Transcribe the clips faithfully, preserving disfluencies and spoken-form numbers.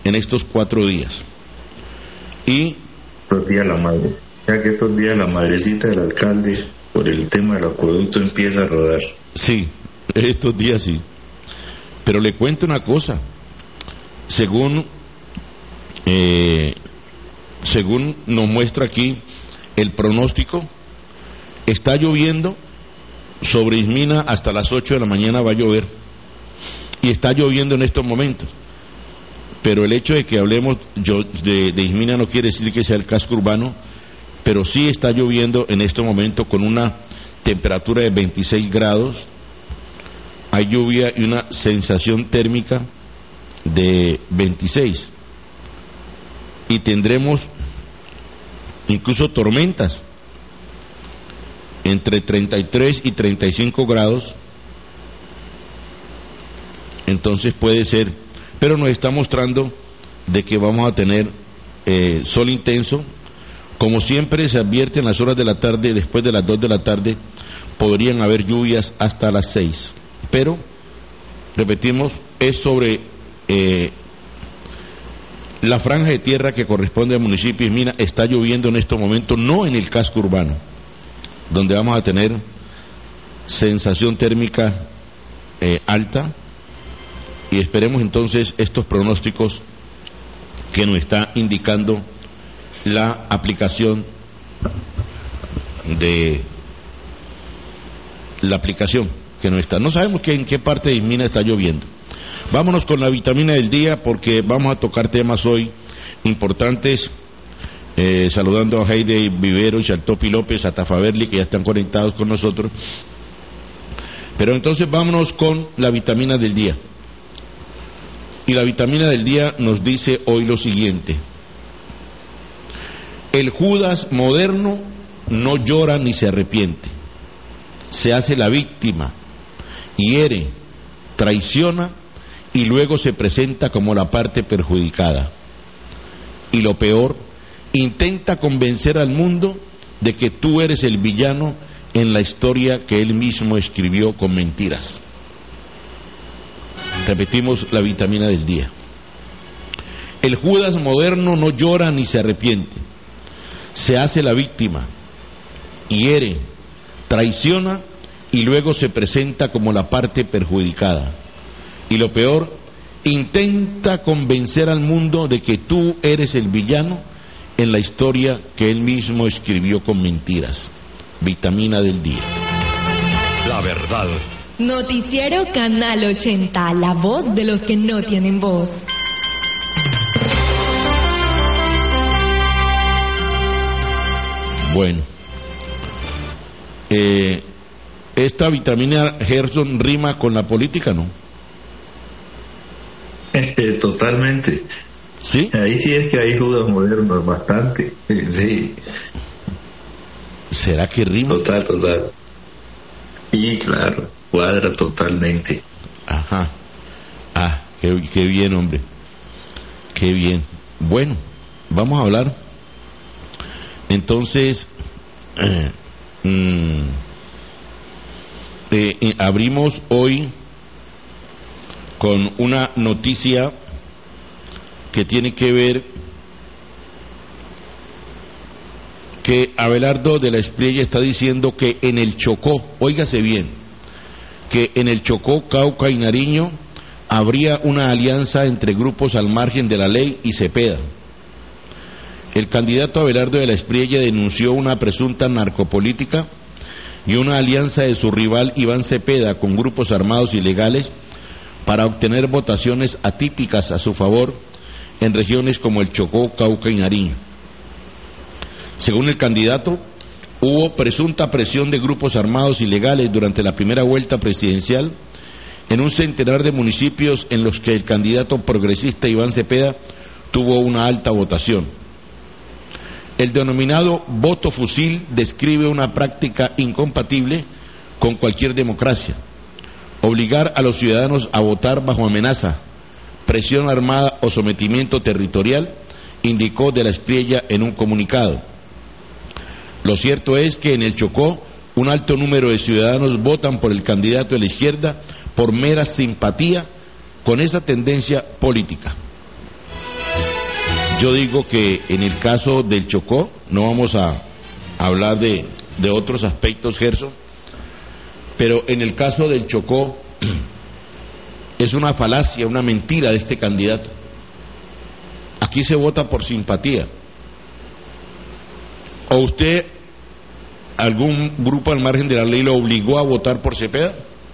en estos cuatro días. Y estos días la madre, ya que estos días la madrecita del alcalde por el tema del acueducto empieza a rodar. Sí, estos días sí. Pero le cuento una cosa, según eh, según nos muestra aquí el pronóstico, está lloviendo sobre Ismina hasta las ocho de la mañana, va a llover, y está lloviendo en estos momentos. Pero el hecho de que hablemos yo, de, de Ismina no quiere decir que sea el casco urbano, pero sí está lloviendo en este momento con una temperatura de veintiséis grados, hay lluvia y una sensación térmica de veintiséis, y tendremos incluso tormentas entre treinta y tres y treinta y cinco grados, entonces puede ser, pero nos está mostrando de que vamos a tener eh, sol intenso. Como siempre se advierte en las horas de la tarde, después de las dos de la tarde, podrían haber lluvias hasta las seis. Pero, repetimos, es sobre eh, la franja de tierra que corresponde al municipio de Ismina. Está lloviendo en estos momentos, no en el casco urbano, donde vamos a tener sensación térmica eh, alta, y esperemos entonces estos pronósticos que nos está indicando la aplicación de la aplicación que no está. No sabemos que en qué parte de Ismina está lloviendo. Vámonos con la vitamina del día, porque vamos a tocar temas hoy importantes, eh, saludando a Heide Viveros y al Topi López, a Tafaberli, que ya están conectados con nosotros. Pero entonces vámonos con la vitamina del día. Y la vitamina del día nos dice hoy lo siguiente: el Judas moderno no llora ni se arrepiente, se hace la víctima, hiere, traiciona y luego se presenta como la parte perjudicada. Y lo peor, intenta convencer al mundo de que tú eres el villano en la historia que él mismo escribió con mentiras. Repetimos la vitamina del día. El Judas moderno no llora ni se arrepiente, se hace la víctima, hiere, traiciona y luego se presenta como la parte perjudicada. Y lo peor, intenta convencer al mundo de que tú eres el villano en la historia que él mismo escribió con mentiras. Vitamina del día. La verdad. Noticiero Canal ochenta, la voz de los que no tienen voz. Bueno, eh, esta vitamina Gerson rima con la política, ¿no? Totalmente. ¿Sí? Ahí sí es que hay Judas modernos bastante. Sí. ¿Será que rima? Total, total. Y claro, cuadra totalmente. Ajá. Ah, qué, qué bien, hombre. Qué bien. Bueno, vamos a hablar. Entonces, eh, mm, eh, eh, abrimos hoy con una noticia que tiene que ver que Abelardo de la Espriella está diciendo que en el Chocó, óigase bien, que en el Chocó, Cauca y Nariño habría una alianza entre grupos al margen de la ley y Cepeda. El candidato Abelardo de la Espriella denunció una presunta narcopolítica y una alianza de su rival Iván Cepeda con grupos armados ilegales para obtener votaciones atípicas a su favor en regiones como el Chocó, Cauca y Nariño. Según el candidato, hubo presunta presión de grupos armados ilegales durante la primera vuelta presidencial en un centenar de municipios en los que el candidato progresista Iván Cepeda tuvo una alta votación. El denominado voto fusil describe una práctica incompatible con cualquier democracia. Obligar a los ciudadanos a votar bajo amenaza, presión armada o sometimiento territorial, indicó de la Espriella en un comunicado. Lo cierto es que en el Chocó un alto número de ciudadanos votan por el candidato de la izquierda por mera simpatía con esa tendencia política. Yo digo que en el caso del Chocó, no vamos a hablar de, de otros aspectos, Gerson, pero en el caso del Chocó es una falacia, una mentira de este candidato. Aquí se vota por simpatía. ¿O usted, algún grupo al margen de la ley, lo obligó a votar por Cepeda?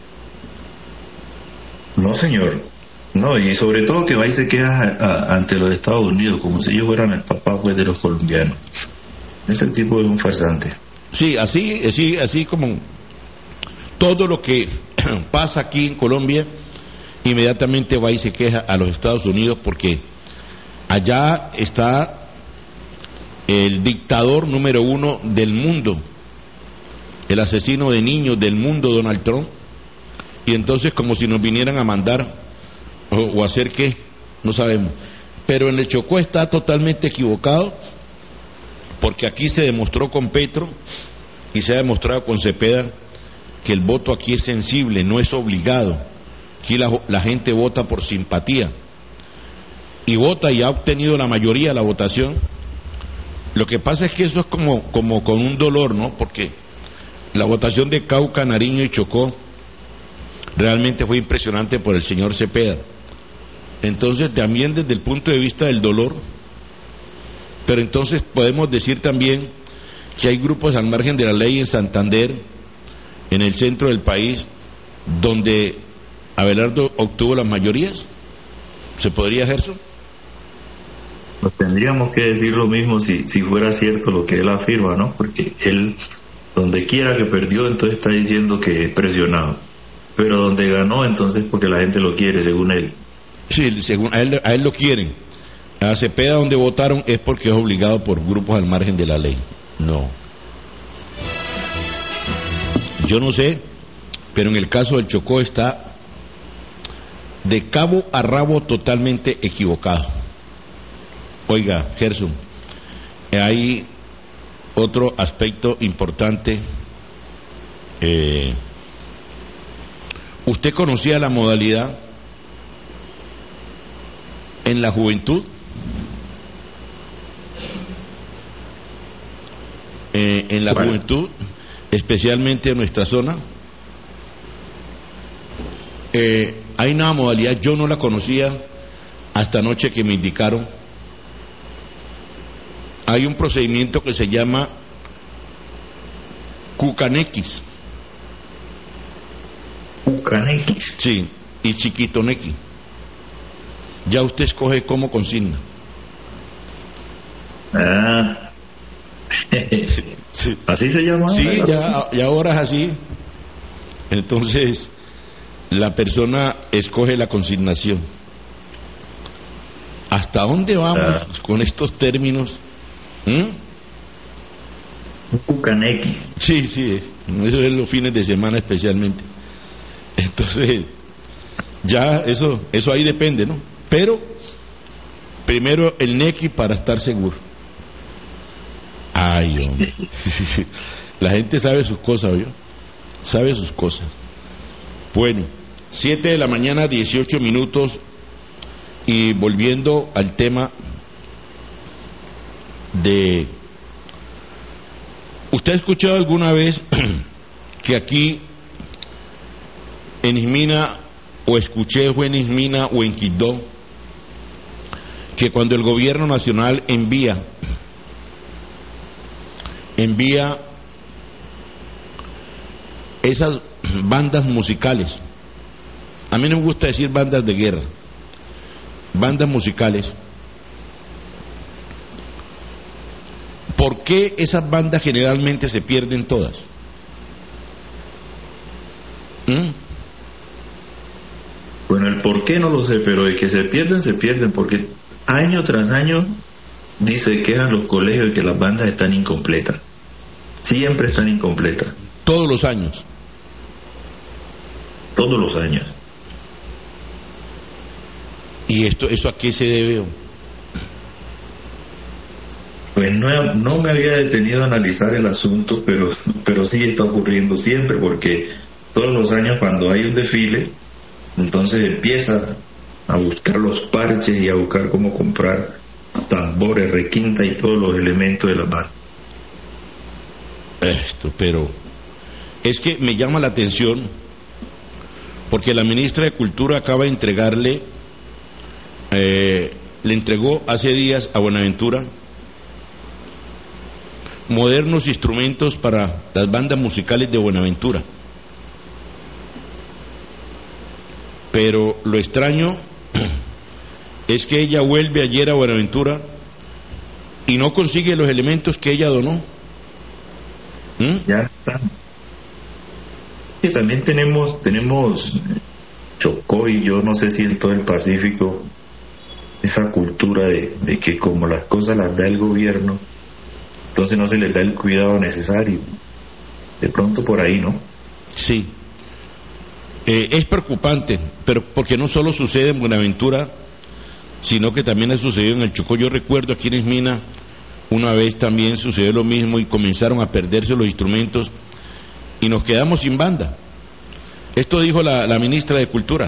No, señor. No, y sobre todo que va y se queja a, a, ante los Estados Unidos, como si ellos fueran el papá pues, de los colombianos. Ese tipo es un farsante. Sí, así, así, así como todo lo que pasa aquí en Colombia, inmediatamente va y se queja a los Estados Unidos porque allá está el dictador número uno del mundo, el asesino de niños del mundo, Donald Trump, y entonces como si nos vinieran a mandar o, o hacer qué, no sabemos. Pero en el Chocó está totalmente equivocado, porque aquí se demostró con Petro y se ha demostrado con Cepeda que el voto aquí es sensible, no es obligado. Aquí la, la gente vota por simpatía y vota y ha obtenido la mayoría de la votación. Lo que pasa es que eso es como, como con un dolor, ¿no? Porque la votación de Cauca, Nariño y Chocó realmente fue impresionante por el señor Cepeda. Entonces también desde el punto de vista del dolor, pero entonces podemos decir también que hay grupos al margen de la ley en Santander, en el centro del país, donde Abelardo obtuvo las mayorías. ¿Se podría, Gerson? Pues tendríamos que decir lo mismo si, si fuera cierto lo que él afirma, ¿no? Porque él, donde quiera que perdió, entonces está diciendo que es presionado. Pero donde ganó, entonces porque la gente lo quiere, según él. Sí, según a él, a él lo quieren. A Cepeda donde votaron es porque es obligado por grupos al margen de la ley. No. Yo no sé, pero en el caso del Chocó está de cabo a rabo totalmente equivocado. Oiga, Gerson, hay otro aspecto importante. Eh, ¿Usted conocía la modalidad en la juventud? Eh, en la bueno. juventud, especialmente en nuestra zona, eh, hay una modalidad, yo no la conocía hasta anoche que me indicaron. Hay un procedimiento que se llama Cucanequis. Cucanequis. Sí, y Chiquitonequi. Ya usted escoge cómo consigna. Ah. Sí. ¿Así se llama? Sí, ya, ya ahora es así. Entonces, la persona escoge la consignación. ¿Hasta dónde vamos ah. con estos términos? ¿Mm? Cucanequi. Sí, sí, eso es los fines de semana especialmente. Entonces, ya eso, eso ahí depende, ¿no? Pero, primero el nequi para estar seguro. Ay, hombre. La gente sabe sus cosas, ¿oyó? Sabe sus cosas. Bueno, siete de la mañana, dieciocho minutos, y volviendo al tema de... ¿Usted ha escuchado alguna vez que aquí en Ismina, o escuché fue en Ismina o en Quibdó, que cuando el gobierno nacional envía envía esas bandas musicales, a mí no me gusta decir bandas de guerra, bandas musicales, ¿por qué esas bandas generalmente se pierden todas? ¿Mm? Bueno, el por qué no lo sé, pero de que se pierden, se pierden, porque año tras año dice que quejan los colegios de que las bandas están incompletas. Siempre están incompletas. Todos los años. Todos los años. ¿Y esto, eso a qué se debe? Pues no, no me había detenido a analizar el asunto, pero, pero sí está ocurriendo siempre, porque todos los años cuando hay un desfile, entonces empieza a buscar los parches y a buscar cómo comprar tambores, requinta y todos los elementos de la banda. Esto, pero es que me llama la atención porque la ministra de Cultura acaba de entregarle, eh, le entregó hace días a Buenaventura modernos instrumentos para las bandas musicales de Buenaventura. Pero lo extraño es que ella vuelve ayer a Buenaventura y no consigue los elementos que ella donó. ¿Mm? Ya está. Y también tenemos, tenemos Chocó y yo no sé si en todo el Pacífico, esa cultura de, de que como las cosas las da el gobierno, entonces no se les da el cuidado necesario. De pronto por ahí, ¿no? Sí. Eh, es preocupante, pero porque no solo sucede en Buenaventura, sino que también ha sucedido en el Chocó. Yo recuerdo aquí en Esmina, una vez también sucedió lo mismo y comenzaron a perderse los instrumentos y nos quedamos sin banda. Esto dijo la, la ministra de Cultura.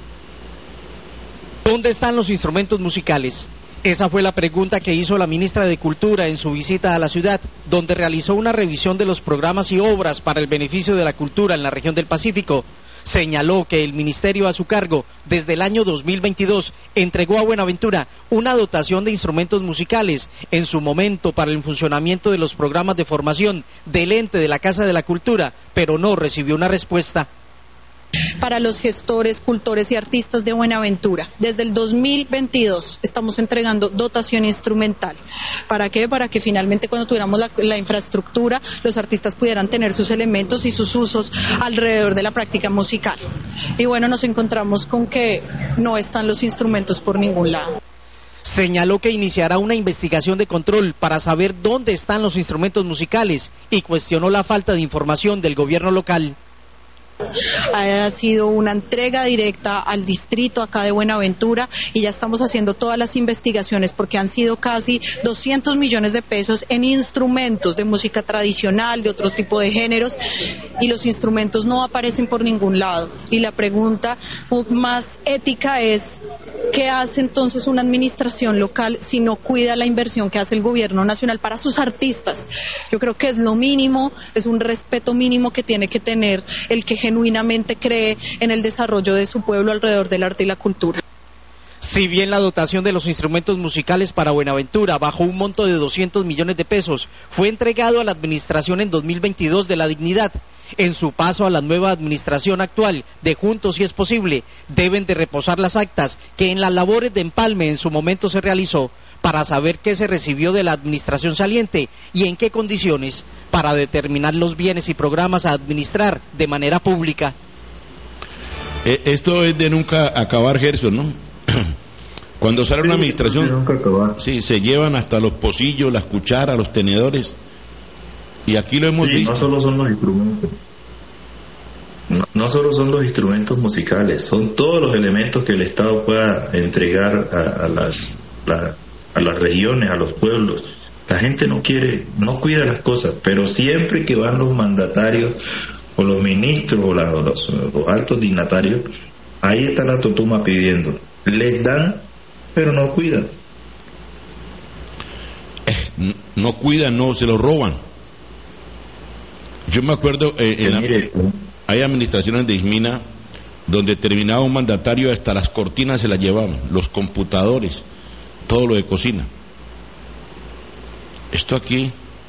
¿Dónde están los instrumentos musicales? Esa fue la pregunta que hizo la ministra de Cultura en su visita a la ciudad, donde realizó una revisión de los programas y obras para el beneficio de la cultura en la región del Pacífico. Señaló que el ministerio a su cargo, desde el año dos mil veintidós, entregó a Buenaventura una dotación de instrumentos musicales, en su momento para el funcionamiento de los programas de formación del ente de la Casa de la Cultura, pero no recibió una respuesta. Para los gestores, cultores y artistas de Buenaventura. Desde el dos mil veintidós estamos entregando dotación instrumental. ¿Para qué? Para que finalmente cuando tuviéramos la, la infraestructura, los artistas pudieran tener sus elementos y sus usos alrededor de la práctica musical. Y bueno, nos encontramos con que no están los instrumentos por ningún lado. Señaló que iniciará una investigación de control para saber dónde están los instrumentos musicales y cuestionó la falta de información del gobierno local. Ha sido una entrega directa al distrito acá de Buenaventura y ya estamos haciendo todas las investigaciones porque han sido casi doscientos millones de pesos en instrumentos de música tradicional, de otro tipo de géneros, y los instrumentos no aparecen por ningún lado. Y la pregunta más ética es: ¿qué hace entonces una administración local si no cuida la inversión que hace el gobierno nacional para sus artistas? Yo creo que es lo mínimo, es un respeto mínimo que tiene que tener el que genuinamente cree en el desarrollo de su pueblo alrededor del arte y la cultura. Si bien la dotación de los instrumentos musicales para Buenaventura, bajo un monto de doscientos millones de pesos, fue entregado a la administración en dos mil veintidós de La Dignidad, en su paso a la nueva administración actual de Juntos Si es Posible, deben de reposar las actas que en las labores de empalme en su momento se realizó para saber qué se recibió de la administración saliente y en qué condiciones, para determinar los bienes y programas a administrar de manera pública. Eh, esto es de nunca acabar, Gerson, ¿no? Cuando sale una administración, sí, se llevan hasta los pocillos, las cucharas, los tenedores, y aquí lo hemos sí, visto. No solo son los instrumentos, no, no solo son los instrumentos musicales, son todos los elementos que el Estado pueda entregar a, a las la, a las regiones, a los pueblos. La gente no quiere, no cuida las cosas, pero siempre que van los mandatarios o los ministros o, la, o los, los altos dignatarios, ahí está la totuma pidiendo. Les dan, pero no cuidan. Eh, no cuidan, no, se lo roban. Yo me acuerdo, eh, en la, hay administraciones de Ismina donde terminaba un mandatario, hasta las cortinas se las llevaban, los computadores, todo lo de cocina. Esto aquí...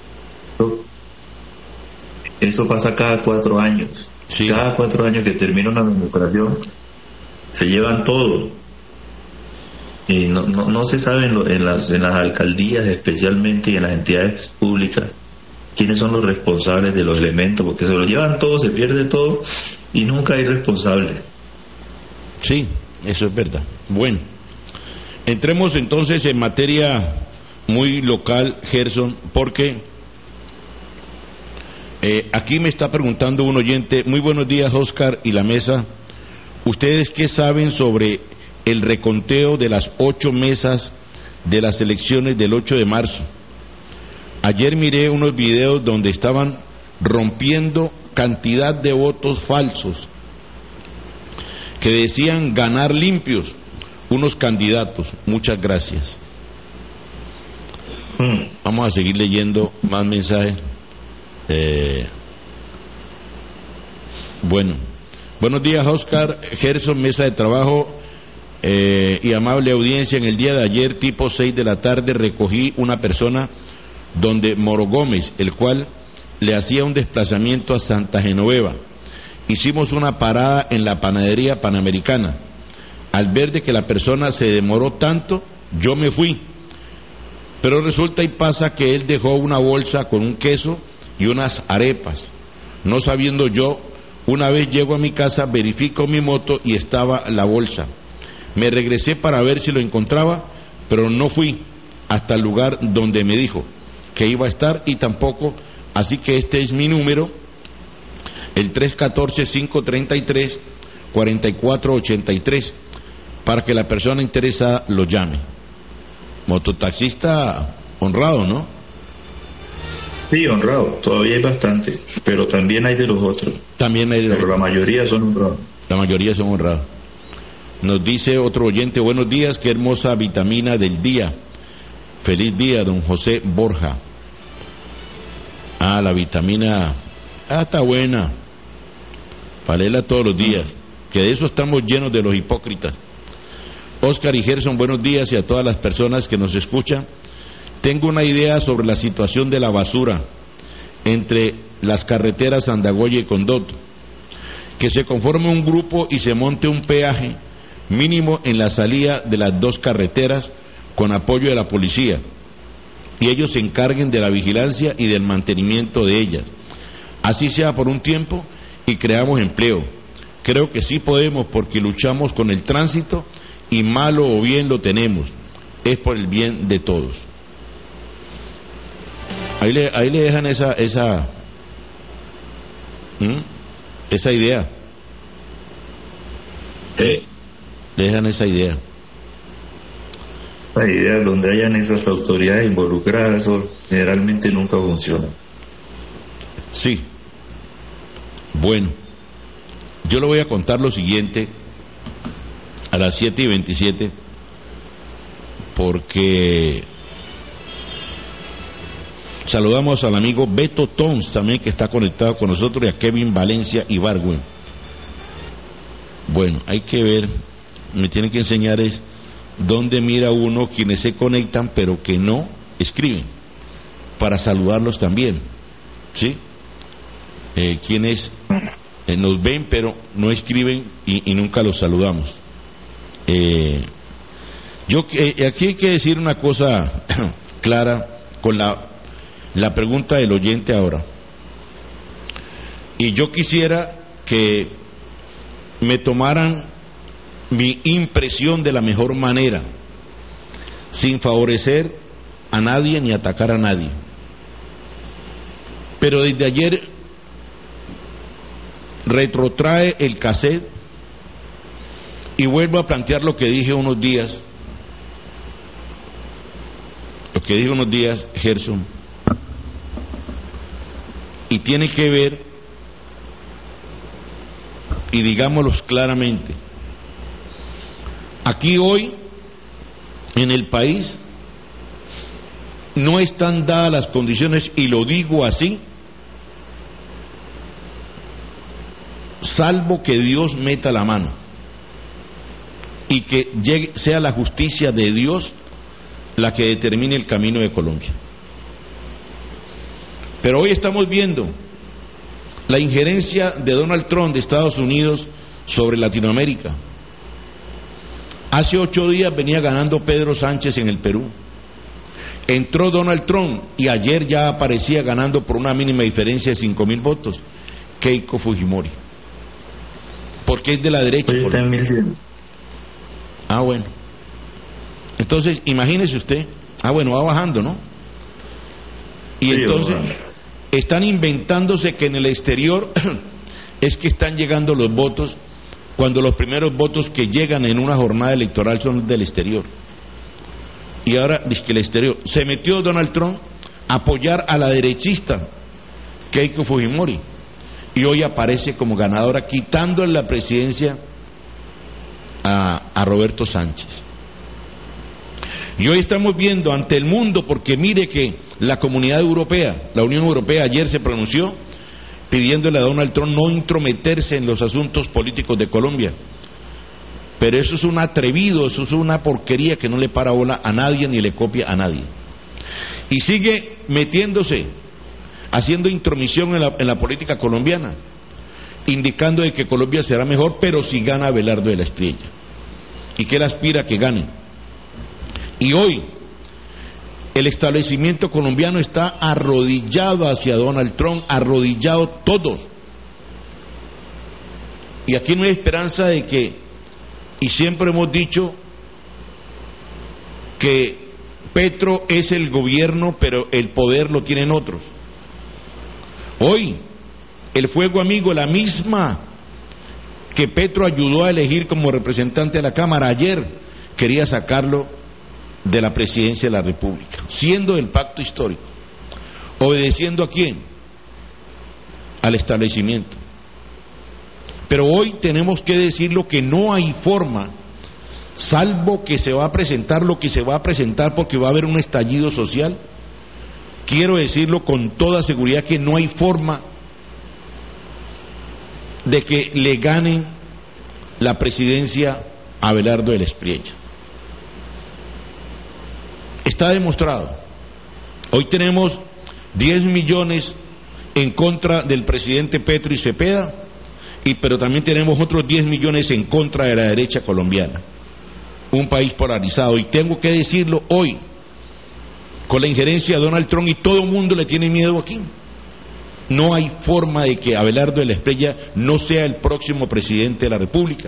Eso pasa cada cuatro años. Sí. Cada cuatro años que termina una administración, se llevan todo. Y no, no, no se sabe en, lo, en, las, en las alcaldías especialmente y en las entidades públicas quiénes son los responsables de los elementos, porque se lo llevan todo, se pierde todo y nunca hay responsable. Sí, eso es verdad. Bueno, entremos entonces en materia muy local, Gerson, porque eh, aquí me está preguntando un oyente. Muy buenos días, Oscar y la mesa. ¿Ustedes qué saben sobre el reconteo de las ocho mesas de las elecciones del ocho de marzo? Ayer miré unos videos donde estaban rompiendo cantidad de votos falsos que decían ganar limpios unos candidatos. Muchas gracias. Mm. Vamos a seguir leyendo más mensajes. Eh, bueno, buenos días, Oscar, Gerson, mesa de trabajo eh, y amable audiencia. En el día de ayer, tipo seis de la tarde, recogí una persona donde Moro Gómez, el cual le hacía un desplazamiento a Santa Genoveva. Hicimos una parada en la panadería Panamericana. Al ver de que la persona se demoró tanto, yo me fui. Pero resulta y pasa que él dejó una bolsa con un queso y unas arepas. No sabiendo yo, una vez llego a mi casa, verifico mi moto y estaba la bolsa. Me regresé para ver si lo encontraba, pero no fui hasta el lugar donde me dijo que iba a estar y tampoco, así que este es mi número, el tres uno cuatro, cinco tres tres, cuatro cuatro ocho tres, para que la persona interesada lo llame. Mototaxista honrado, ¿no? Sí, honrado, todavía hay bastante, pero también hay de los otros. También hay de los Pero la mayoría son honrados. La mayoría son honrados. Nos dice otro oyente, buenos días, qué hermosa vitamina del día. Feliz día, don José Borja. Ah, la vitamina, ah, está buena. Para leerla todos los días, que de eso estamos llenos de los hipócritas. Oscar y Gerson, buenos días, y a todas las personas que nos escuchan. Tengo una idea sobre la situación de la basura entre las carreteras Andagoya y Condoto. Que se conforme un grupo y se monte un peaje mínimo en la salida de las dos carreteras con apoyo de la policía, y ellos se encarguen de la vigilancia y del mantenimiento de ellas. Así sea por un tiempo y creamos empleo. Creo que sí podemos, porque luchamos con el tránsito y malo o bien lo tenemos. Es por el bien de todos. Ahí le, ahí le dejan esa esa ¿Mm? esa idea. Eh, Le dejan esa idea. La idea donde hayan esas autoridades involucradas, eso generalmente nunca funciona. Sí. Bueno, yo le voy a contar lo siguiente a las siete y veintisiete, porque saludamos al amigo Beto Tons también, que está conectado con nosotros, y a Kevin Valencia y Barwin. Bueno, hay que ver, me tienen que enseñar es dónde mira uno quienes se conectan pero que no escriben, para saludarlos también, ¿sí? Eh, quienes eh, nos ven pero no escriben y, y nunca los saludamos. Eh, yo eh, aquí hay que decir una cosa clara con la, la pregunta del oyente ahora, y yo quisiera que me tomaran mi impresión de la mejor manera, sin favorecer a nadie ni atacar a nadie. Pero desde ayer retrotrae el cassette y vuelvo a plantear lo que dije unos días, lo que dije unos días, Gerson, y tiene que ver, y digámoslo claramente, aquí hoy en el país no están dadas las condiciones, y lo digo así, salvo que Dios meta la mano y que llegue, sea la justicia de Dios la que determine el camino de Colombia. Pero hoy estamos viendo la injerencia de Donald Trump de Estados Unidos sobre Latinoamérica. Hace ocho días venía ganando Pedro Sánchez en el Perú. Entró Donald Trump y ayer ya aparecía ganando por una mínima diferencia de cinco mil votos Keiko Fujimori, porque es de la derecha. Hoy está en mil cien. Ah, bueno. Entonces, imagínese usted. Ah, bueno, va bajando, ¿no? Y Sí, entonces bueno. están inventándose que en el exterior es que están llegando los votos, cuando los primeros votos que llegan en una jornada electoral son del exterior. Y ahora dice que el exterior se metió Donald Trump a apoyar a la derechista Keiko Fujimori, y hoy aparece como ganadora, quitándole la presidencia a, a Roberto Sánchez. Y hoy estamos viendo ante el mundo, porque mire que la comunidad europea, la Unión Europea ayer se pronunció pidiéndole a Donald Trump no intrometerse en los asuntos políticos de Colombia. Pero eso es un atrevido, eso es una porquería que no le para bola a nadie ni le copia a nadie. Y sigue metiéndose, haciendo intromisión en la, en la política colombiana, indicando de que Colombia será mejor, pero si gana Abelardo de la Espriella. Y que él aspira a que gane. Y hoy, el establecimiento colombiano está arrodillado hacia Donald Trump, arrodillado todos. Y aquí no hay esperanza de que, y siempre hemos dicho que Petro es el gobierno, pero el poder lo tienen otros. Hoy, el Fuego Amigo, la misma que Petro ayudó a elegir como representante de la Cámara, ayer quería sacarlo de la presidencia de la República, siendo del pacto histórico, obedeciendo a quién, al establecimiento. Pero hoy tenemos que decirlo que no hay forma, salvo que se va a presentar lo que se va a presentar porque va a haber un estallido social. Quiero decirlo con toda seguridad que no hay forma de que le ganen la presidencia a Abelardo de la Espriella. Está demostrado. Hoy tenemos diez millones en contra del presidente Petro y Cepeda, y pero también tenemos otros diez millones en contra de la derecha colombiana. Un país polarizado, y tengo que decirlo hoy, con la injerencia de Donald Trump, y todo el mundo le tiene miedo aquí. No hay forma de que Abelardo de la Espriella no sea el próximo presidente de la República,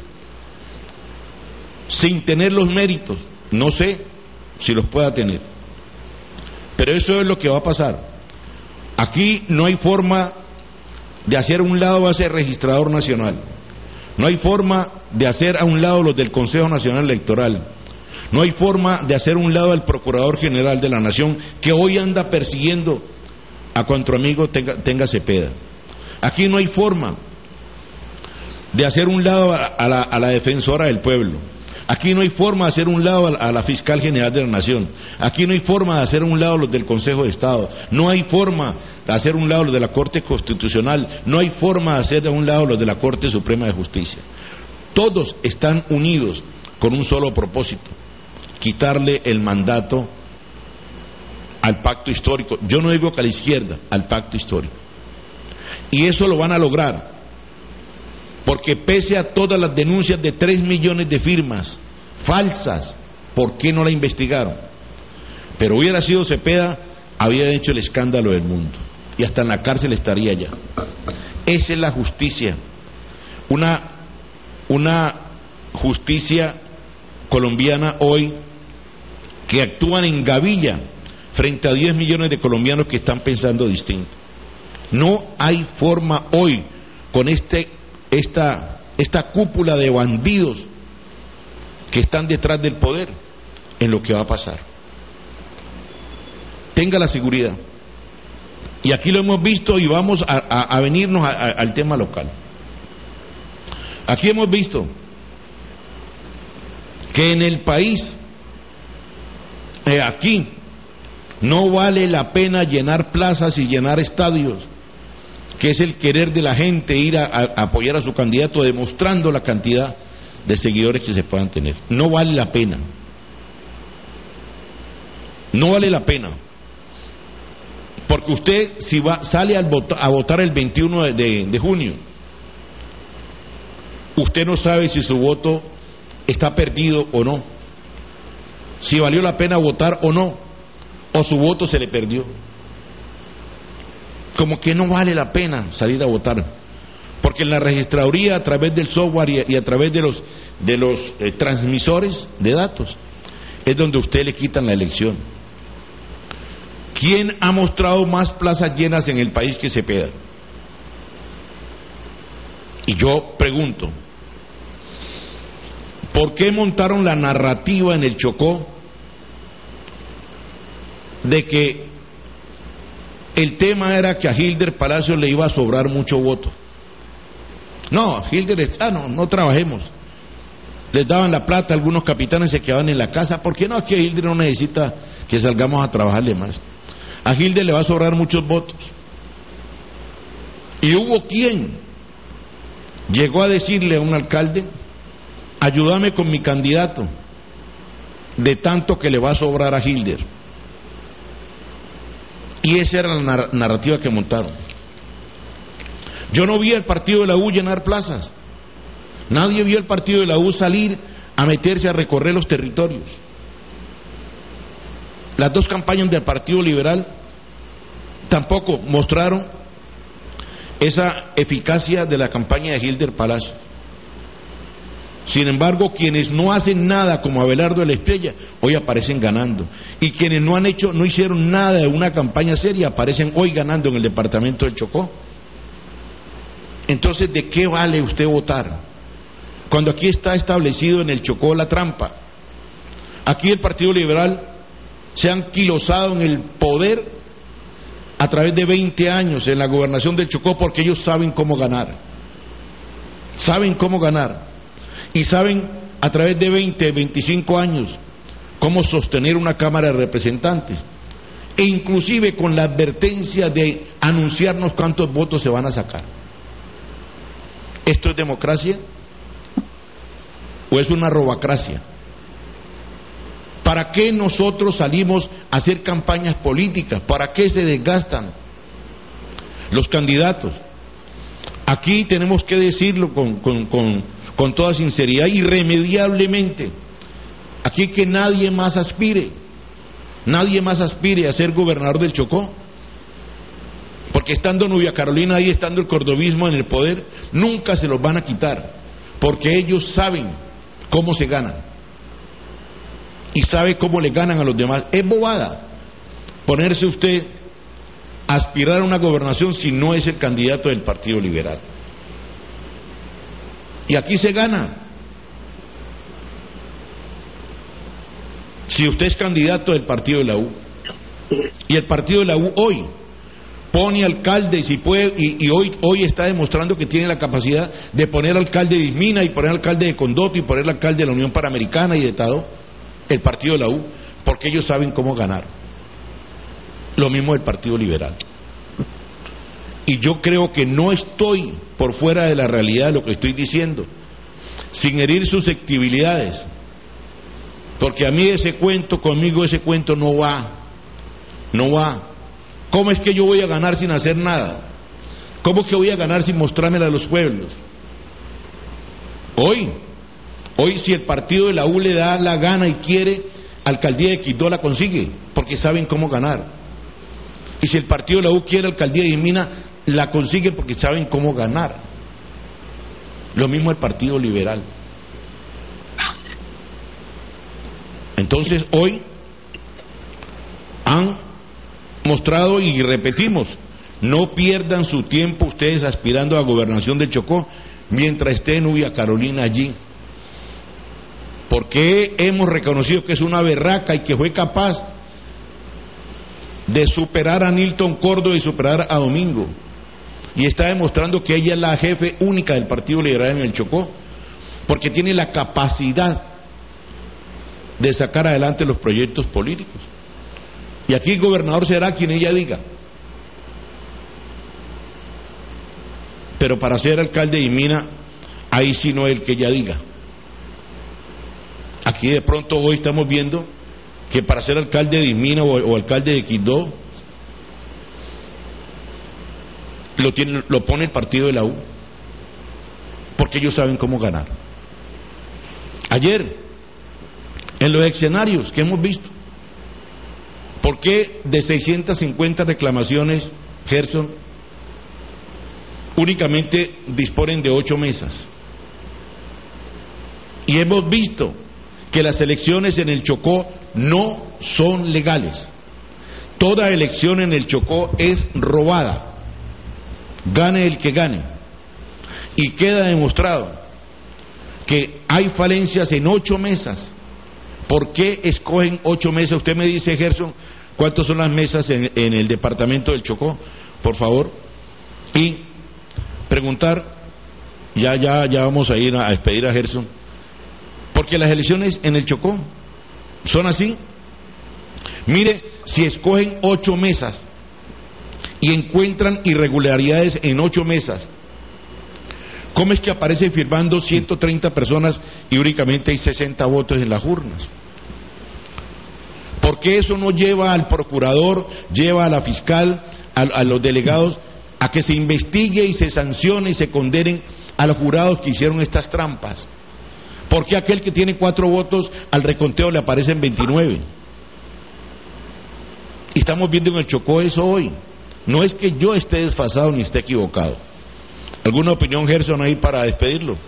sin tener los méritos. No sé si los pueda tener, pero eso es lo que va a pasar. Aquí no hay forma de hacer a un lado a ese registrador nacional, no hay forma de hacer a un lado los del Consejo Nacional Electoral, no hay forma de hacer a un lado al Procurador General de la Nación, que hoy anda persiguiendo a cuanto amigo tenga, tenga Cepeda. Aquí no hay forma de hacer un lado a, a, la, a la defensora del pueblo. Aquí no hay forma de hacer un lado a la, a la fiscal general de la Nación. Aquí no hay forma de hacer un lado los del Consejo de Estado. No hay forma de hacer un lado los de la Corte Constitucional. No hay forma de hacer de un lado los de la Corte Suprema de Justicia. Todos están unidos con un solo propósito: quitarle el mandato al pacto histórico. Yo no digo que a la izquierda, al pacto histórico. Y eso lo van a lograr, porque pese a todas las denuncias de tres millones de firmas falsas, ¿por qué no la investigaron? Pero hubiera sido Cepeda, había hecho el escándalo del mundo, y hasta en la cárcel estaría ya. Esa es la justicia, una, una justicia colombiana hoy, que actúan en gavilla frente a diez millones de colombianos que están pensando distinto. No hay forma hoy, con este, esta, esta cúpula de bandidos que están detrás del poder, en lo que va a pasar. Tenga la seguridad. Y aquí lo hemos visto, y vamos a, a, a venirnos a, a, al tema local. Aquí hemos visto que en el país, eh, aquí, no vale la pena llenar plazas y llenar estadios, que es el querer de la gente, ir a, a apoyar a su candidato, demostrando la cantidad de seguidores que se puedan tener. No vale la pena. No vale la pena. Porque usted, si va, sale al vota, a votar el veintiuno de, de, de junio, usted no sabe si su voto está perdido o no, si valió la pena votar o no, o su voto se le perdió. Como que no vale la pena salir a votar, porque en la registraduría, a través del software y a, y a través de los, de los eh, transmisores de datos, es donde usted le quitan la elección. ¿Quién ha mostrado más plazas llenas en el país que Cepeda? Y yo pregunto, ¿por qué montaron la narrativa en el Chocó de que el tema era que a Hilder Palacios le iba a sobrar mucho voto? No, Hilder, ah, no, no trabajemos. les daban la plata, algunos capitanes se quedaban en la casa. ¿Por qué no? Aquí a Hilder no necesita que salgamos a trabajarle más. A Hilder le va a sobrar muchos votos. Y hubo quien llegó a decirle a un alcalde: ayúdame con mi candidato, de tanto que le va a sobrar a Hilder. Y esa era la nar- narrativa que montaron. Yo no vi al partido de la U llenar plazas. Nadie vio al partido de la U salir a meterse a recorrer los territorios. Las dos campañas del Partido Liberal tampoco mostraron esa eficacia de la campaña de Hilder Palacio. Sin embargo, quienes no hacen nada, como Abelardo de la Estrella, hoy aparecen ganando. Y quienes no han hecho, no hicieron nada de una campaña seria, aparecen hoy ganando en el departamento del Chocó. Entonces, ¿de qué vale usted votar? Cuando aquí está establecido en el Chocó la trampa. Aquí el Partido Liberal se han quilosado en el poder a través de veinte años en la gobernación del Chocó, porque ellos saben cómo ganar. Saben cómo ganar. Y saben a través de veinte, veinticinco años cómo sostener una Cámara de Representantes. E inclusive con la advertencia de anunciarnos cuántos votos se van a sacar. ¿Esto es democracia? ¿O es una robacracia? ¿Para qué nosotros salimos a hacer campañas políticas? ¿Para qué se desgastan los candidatos? Aquí tenemos que decirlo con, con, con, con toda sinceridad, irremediablemente. Aquí que nadie más aspire, nadie más aspire a ser gobernador del Chocó. Porque estando Nubia Carolina ahí, estando el cordobismo en el poder, nunca se los van a quitar. Porque ellos saben cómo se ganan. Y sabe cómo le ganan a los demás. Es bobada ponerse usted a aspirar a una gobernación si no es el candidato del Partido Liberal. Y aquí se gana. Si usted es candidato del Partido de la U, y el Partido de la U hoy pone alcalde, y si puede, y, y hoy, hoy está demostrando que tiene la capacidad de poner alcalde de Ismina, y poner alcalde de Condoto, y poner alcalde de la Unión Panamericana y de Tado, el Partido de la U, porque ellos saben cómo ganar. Lo mismo del Partido Liberal. Y yo creo que no estoy por fuera de la realidad de lo que estoy diciendo, sin herir susceptibilidades, porque a mí ese cuento, conmigo ese cuento no va, no va. ¿Cómo es que yo voy a ganar sin hacer nada? ¿Cómo es que voy a ganar sin mostrármela a los pueblos? Hoy, hoy si el Partido de la U le da la gana y quiere, alcaldía de Quito la consigue, porque saben cómo ganar. Y si el Partido de la U quiere alcaldía de Ismina, la consiguen porque saben cómo ganar. Lo mismo el Partido Liberal. Entonces hoy han mostrado, y repetimos, no pierdan su tiempo ustedes aspirando a gobernación del Chocó mientras esté Nubia Carolina allí, porque hemos reconocido que es una berraca y que fue capaz de superar a Nilton Córdoba y superar a Domingo, y está demostrando que ella es la jefe única del Partido Liberal en el Chocó, porque tiene la capacidad de sacar adelante los proyectos políticos. Y aquí el gobernador será quien ella diga. Pero para ser alcalde de Ismina, ahí sí no es el que ella diga. Aquí de pronto hoy estamos viendo que para ser alcalde de Ismina o, o alcalde de Quibdó, lo, tiene, lo pone el Partido de la U, porque ellos saben cómo ganar. Ayer, en los escenarios que hemos visto, ¿por qué de seiscientas cincuenta reclamaciones, Gerson, únicamente disponen de ocho mesas? Y hemos visto que las elecciones en el Chocó no son legales. Toda elección en el Chocó es robada, gane el que gane. Y queda demostrado que hay falencias en ocho mesas. ¿Por qué escogen ocho mesas? Usted me dice, Gerson, ¿cuántas son las mesas en, en el departamento del Chocó? Por favor. Y preguntar, ya, ya, ya vamos a ir a, a despedir a Gerson. porque las elecciones en el Chocó son así. Mire, si escogen ocho mesas y encuentran irregularidades en ocho mesas, ¿cómo es que aparecen firmando ciento treinta personas y únicamente hay sesenta votos en las urnas? ¿Por qué eso no lleva al procurador, lleva a la fiscal, a, a los delegados, a que se investigue y se sancione y se condenen a los jurados que hicieron estas trampas? ¿Por qué aquel que tiene cuatro votos al reconteo le aparecen veintinueve? Y estamos viendo en el Chocó eso hoy. No es que yo esté desfasado ni esté equivocado. ¿Alguna opinión, Gerson, ahí para despedirlo?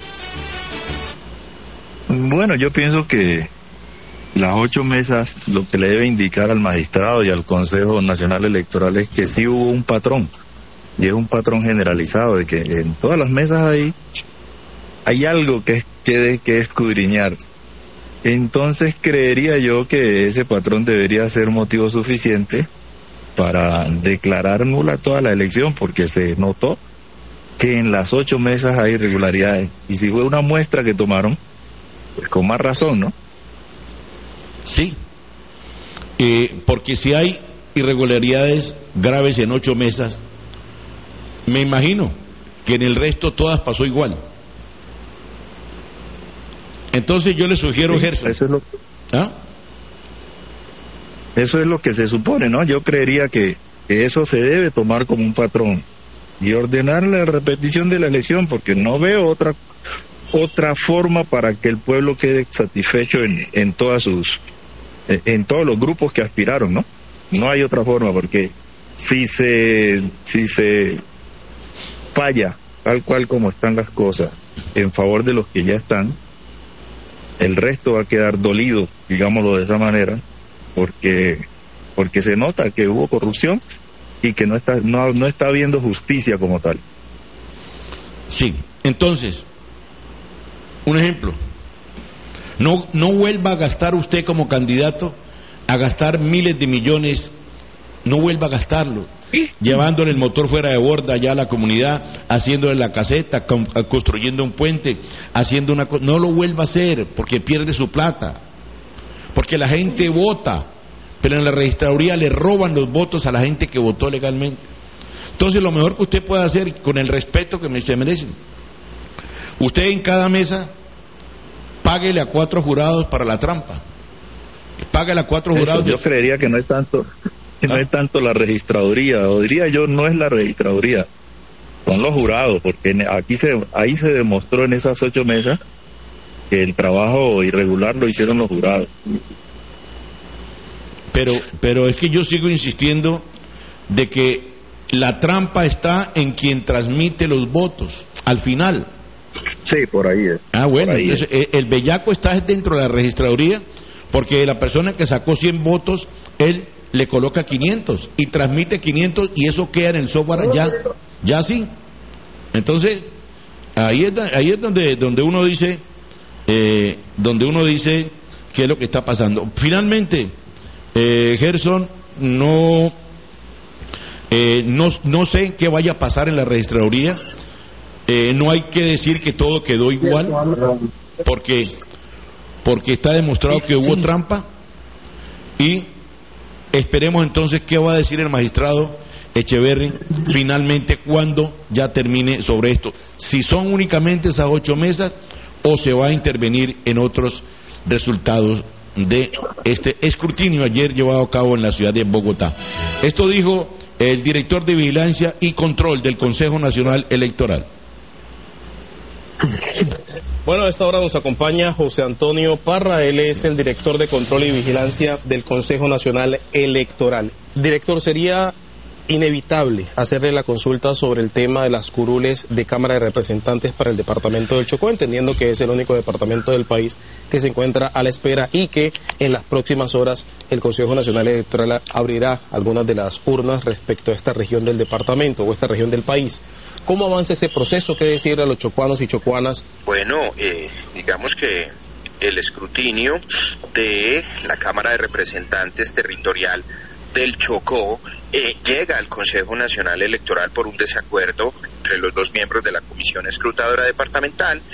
Bueno, yo pienso que las ocho mesas lo que le debe indicar al magistrado y al Consejo Nacional Electoral es que sí hubo un patrón, y es un patrón generalizado de que en todas las mesas ahí hay algo que es que, que escudriñar. Entonces creería yo que ese patrón debería ser motivo suficiente para declarar nula toda la elección, porque se notó que en las ocho mesas hay irregularidades, y si fue una muestra que tomaron, pues con más razón, ¿no? Sí, eh, porque si hay irregularidades graves en ocho mesas, me imagino que en el resto todas pasó igual. Entonces yo le sugiero, sí, Gerson. Eso es lo, ¿Ah? Eso es lo que se supone, ¿no? Yo creería que, que eso se debe tomar como un patrón y ordenar la repetición de la elección, porque no veo otra otra forma para que el pueblo quede satisfecho en, en todas sus en todos los grupos que aspiraron, ¿no? No hay otra forma, porque si se si se falla tal cual como están las cosas en favor de los que ya están, el resto va a quedar dolido, digámoslo de esa manera, porque porque se nota que hubo corrupción y que no está no no está habiendo justicia como tal. Sí, entonces, un ejemplo, no no vuelva a gastar usted como candidato a gastar miles de millones, no vuelva a gastarlo, llevándole el motor fuera de borda allá a la comunidad, haciéndole la caseta, con, construyendo un puente, haciendo una cosa, no lo vuelva a hacer, porque pierde su plata, porque la gente vota, pero en la registraduría le roban los votos a la gente que votó legalmente. Entonces lo mejor que usted puede hacer, con el respeto que se merecen, usted en cada mesa páguele a cuatro jurados para la trampa, páguele a cuatro Eso, jurados. Yo de... creería que no es tanto que no es tanto la registraduría, o diría yo, no es la registraduría, son los jurados, porque aquí se ahí se demostró en esas ocho mesas que el trabajo irregular lo hicieron los jurados. Pero pero es que yo sigo insistiendo de que la trampa está en quien transmite los votos al final. Sí, por ahí es. Ah, bueno, ahí entonces es. el bellaco está dentro de la registraduría, porque la persona que sacó cien votos, él le coloca quinientos y transmite quinientos y eso queda en el software ya, ya sí. Entonces, ahí es, ahí es donde, donde uno dice, eh, donde uno dice qué es lo que está pasando. Finalmente, eh, Gerson, no, eh, no, no sé qué vaya a pasar en la registraduría. Eh, no hay que decir que todo quedó igual, porque porque está demostrado que hubo trampa, y esperemos entonces qué va a decir el magistrado Echeverri finalmente cuando ya termine sobre esto, si son únicamente esas ocho mesas o se va a intervenir en otros resultados de este escrutinio ayer llevado a cabo en la ciudad de Bogotá. Esto dijo el director de Vigilancia y Control del Consejo Nacional Electoral. Bueno, a esta hora nos acompaña José Antonio Parra, él es el director de Control y Vigilancia del Consejo Nacional Electoral. Director, ¿sería inevitable hacerle la consulta sobre el tema de las curules de Cámara de Representantes para el departamento del Chocó, entendiendo que es el único departamento del país que se encuentra a la espera y que en las próximas horas el Consejo Nacional Electoral abrirá algunas de las urnas respecto a esta región del departamento o esta región del país? ¿Cómo avanza ese proceso? ¿Qué decir a los chocuanos y chocuanas? Bueno, eh, digamos que el escrutinio de la Cámara de Representantes Territorial del Chocó eh, llega al Consejo Nacional Electoral por un desacuerdo entre los dos miembros de la Comisión Escrutadora Departamental,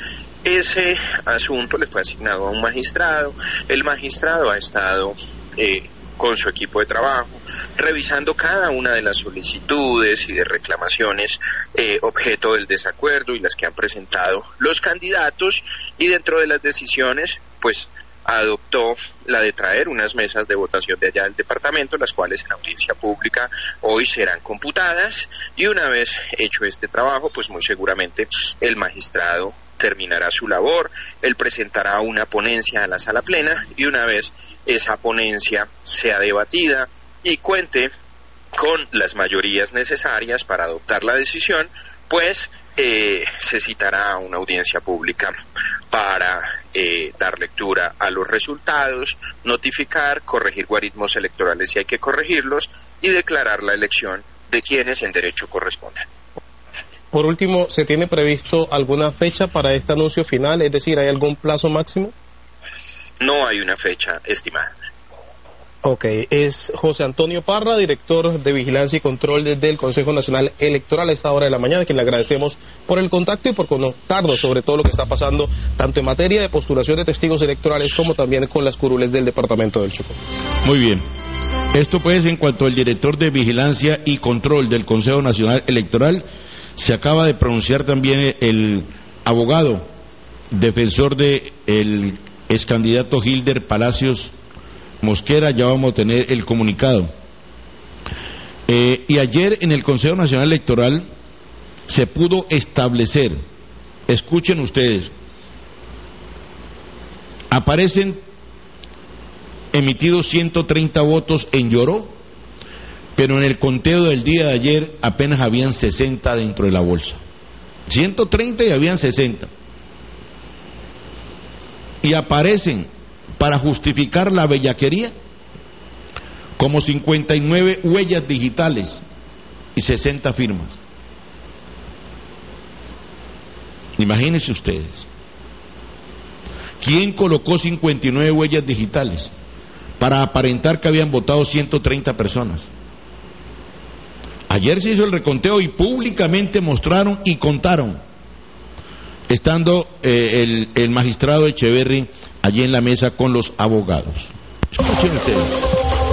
ese asunto le fue asignado a un magistrado. El magistrado ha estado eh, con su equipo de trabajo revisando cada una de las solicitudes y de reclamaciones eh, objeto del desacuerdo y las que han presentado los candidatos, y dentro de las decisiones pues adoptó la de traer unas mesas de votación de allá del departamento, las cuales en audiencia pública hoy serán computadas, y una vez hecho este trabajo, pues muy seguramente el magistrado terminará su labor, él presentará una ponencia a la sala plena, y una vez esa ponencia sea debatida y cuente con las mayorías necesarias para adoptar la decisión, pues eh, se citará una audiencia pública para eh, dar lectura a los resultados, notificar, corregir guarismos electorales si hay que corregirlos, y declarar la elección de quienes en derecho correspondan. Por último, ¿se tiene previsto alguna fecha para este anuncio final? Es decir, ¿hay algún plazo máximo? No hay una fecha estimada. Ok, es José Antonio Parra, director de Vigilancia y Control desde el Consejo Nacional Electoral a esta hora de la mañana, a quien le agradecemos por el contacto y por contarnos sobre todo lo que está pasando, tanto en materia de postulación de testigos electorales como también con las curules del departamento del Chocó. Muy bien. Esto pues en cuanto al director de Vigilancia y Control del Consejo Nacional Electoral. Se acaba de pronunciar también el abogado defensor de el ex candidato Gilder Palacios Mosquera. Ya vamos a tener el comunicado. Eh, y ayer en el Consejo Nacional Electoral se pudo establecer, escuchen ustedes, aparecen emitidos ciento treinta votos en Lloró, pero en el conteo del día de ayer apenas habían sesenta dentro de la bolsa. ciento treinta y habían sesenta. Y aparecen, para justificar la bellaquería, como cincuenta y nueve huellas digitales y sesenta firmas. Imagínense ustedes. ¿Quién colocó cincuenta y nueve huellas digitales? Para aparentar que habían votado ciento treinta personas. Ayer se hizo el reconteo y públicamente mostraron y contaron, estando eh, el, el magistrado Echeverry allí en la mesa con los abogados. Escuchen ustedes.